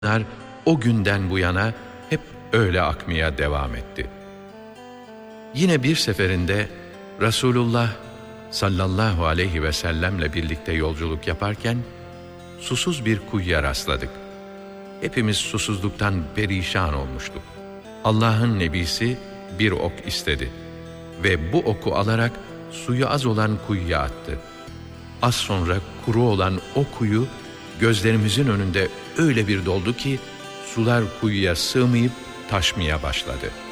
Bunlar o günden bu yana hep öyle akmaya devam etti. Yine bir seferinde Resulullah sallallahu aleyhi ve sellemle birlikte yolculuk yaparken susuz bir kuyuya rastladık. Hepimiz susuzluktan perişan olmuştuk. Allah'ın nebisi bir ok istedi ve bu oku alarak suyu az olan kuyuya attı. Az sonra kuru olan o kuyu gözlerimizin önünde öyle bir doldu ki sular kuyuya sığmayıp taşmaya başladı.